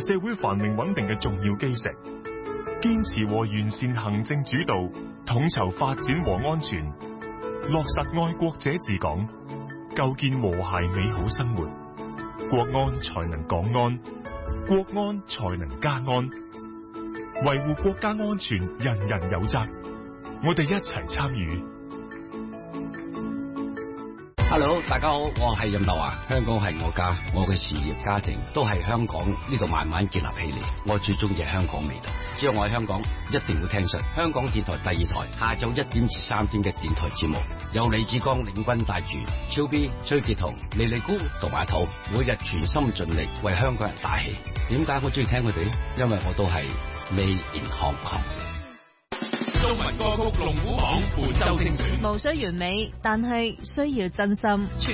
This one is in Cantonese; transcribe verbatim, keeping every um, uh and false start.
社會繁榮穩定嘅重要基石。堅持和完善行政主導，統籌發展和安全，落實愛國者治港，構建和諧美好生活。國安才能港安，國安才能家安。維護國家安全，人人有責。我哋一齊參與。 Hello， 大家好，我係任達華。香港係我家，我嘅事業家庭都係香港呢度慢慢建立起嚟。我最中意係香港味道。只要我喺香港，一定會聽實香港電台第二台下晝一點至三點嘅電台節目，有李志剛領軍帶住超 B、崔潔彤、莉莉姑同埋阿土，每日全心盡力為香港人打氣。點解我中意聽佢哋？因為我都係Made in Hong Kong。 中文歌曲龍虎榜伴奏精選， 無需完美，但係需要真心。